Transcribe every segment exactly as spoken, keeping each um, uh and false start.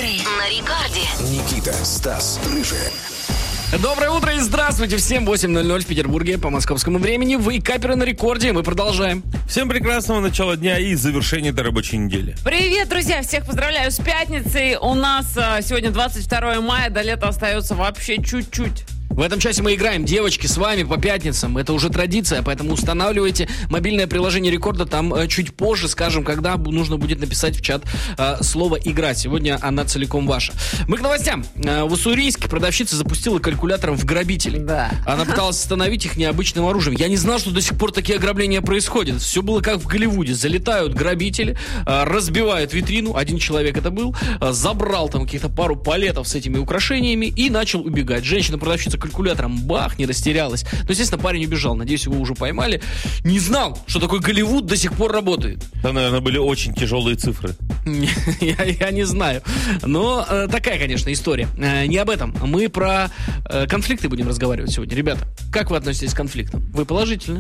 Вейкаперы на рекорде. Никита, Стас, Рыжая. Доброе утро и здравствуйте всем. восемь ноль ноль в Петербурге по московскому времени. Вейкаперы на рекорде. Мы продолжаем. Всем прекрасного начала дня и завершения этой рабочей недели. Привет, друзья! Всех поздравляю с пятницей. У нас а, сегодня двадцать второе мая, до лета остается вообще чуть-чуть. В этом часе мы играем, девочки, с вами по пятницам. Это уже традиция, поэтому устанавливайте мобильное приложение Рекорда. Там э, чуть позже скажем, когда нужно будет написать в чат э, слово «игра». Сегодня она целиком ваша. Мы к новостям. Э, в Уссурийске продавщица запустила калькулятором в грабителей. Да. Она пыталась остановить их необычным оружием. Я не знал, что до сих пор такие ограбления происходят. Все было как в Голливуде. Залетают грабители, э, разбивают витрину. Один человек это был. Э, забрал там каких-то пару палетов с этими украшениями и начал убегать. Женщина-продавщица калькулятором, бах, не растерялась. Но, естественно, парень убежал. Надеюсь, его уже поймали. Не знал, что такой Голливуд до сих пор работает. Там, наверное, были очень тяжелые цифры. я, я не знаю. Но э, такая, конечно, история. Э, не об этом. Мы про э, конфликты будем разговаривать сегодня. Ребята, как вы относитесь к конфликтам? Вы положительны?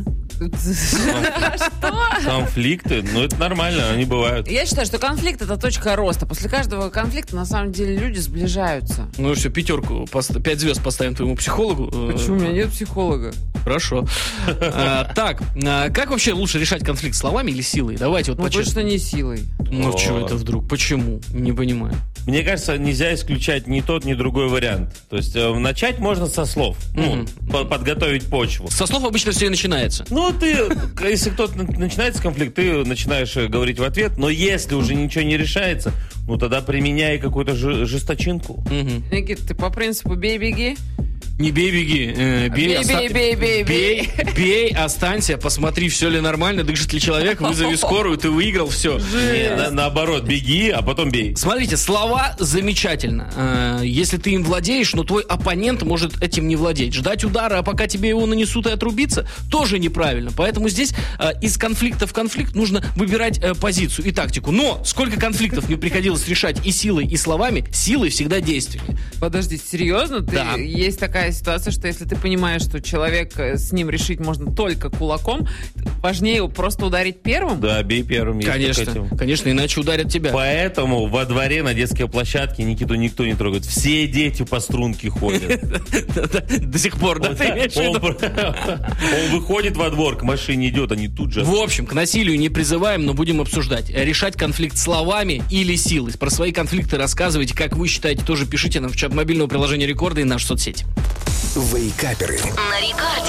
Что? Конфликты? Ну, это нормально, они бывают. Я считаю, что конфликт — это точка роста. После каждого конфликта, на самом деле, люди сближаются. Ну все, пятерку, пять звезд поставим твоему психологу. Почему? У меня нет психолога. Хорошо. А, так, а как вообще лучше решать конфликт, словами или силой? Давайте вот Ну, по-честному. точно не силой. Ну, О. что это вдруг? Почему? Не понимаю. Мне кажется, нельзя исключать ни тот, ни другой вариант. То есть э, начать можно со слов. Ну, Мгм. по- подготовить почву. Со слов обычно все и начинается. Ну, ты, если кто-то на- начинается конфликт, ты начинаешь э, говорить в ответ. Но если уже ничего не решается, ну, тогда применяй какую-то жи- жесточинку. Мгм. Никит, ты по принципу бей-беги? Не бей, беги. э, бей, Бей, оста- бей, бей, бей, бей, бей, останься, посмотри, все ли нормально, дышит ли человек, вызови скорую, ты выиграл, все. Не, на- наоборот, беги, а потом бей. Смотрите, слова замечательно. Э, Если ты им владеешь, но твой оппонент может этим не владеть. Ждать удара, а пока тебе его нанесут и отрубиться, тоже неправильно. Поэтому здесь э, из конфликта в конфликт нужно выбирать э, позицию и тактику. Но сколько конфликтов мне приходилось решать и силой, и словами, силой всегда действеннее. Подожди, серьезно? Ты, Да. Есть такая ситуация, что если ты понимаешь, что человек, э, с ним решить можно только кулаком, важнее его просто ударить первым? Да, бей первым. есть такая Конечно, тема. конечно, иначе ударят тебя. Поэтому во дворе на детской площадке Никиту никто не трогает. Все дети по струнке ходят. До сих пор, да, Вот ты так. имеешь в Он виду? он выходит во двор, к машине идет, они тут же... В общем, к насилию не призываем, но будем обсуждать. Решать конфликт словами или силой. Про свои конфликты рассказывайте, как вы считаете, тоже пишите нам в чат мобильного приложения Рекорда и наши соцсети. Вейкаперы. На рекорде.